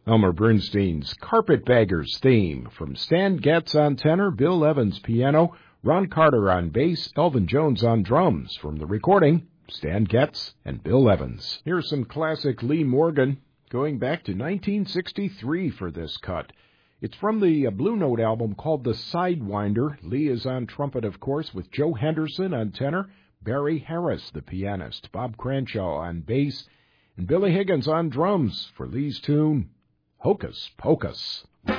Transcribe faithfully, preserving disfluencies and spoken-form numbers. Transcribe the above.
Elmer Bernstein's Carpetbaggers theme from Stan Getz on tenor, Bill Evans piano, Ron Carter on bass, Elvin Jones on drums. From the recording, Stan Getz and Bill Evans. Here's some classic Lee Morgan, going back to nineteen sixty-three for this cut. It's from the Blue Note album called The Sidewinder. Lee is on trumpet, of course, with Joe Henderson on tenor, Barry Harris, the pianist, Bob Cranshaw on bass, and Billy Higgins on drums for Lee's tune, Hocus Pocus.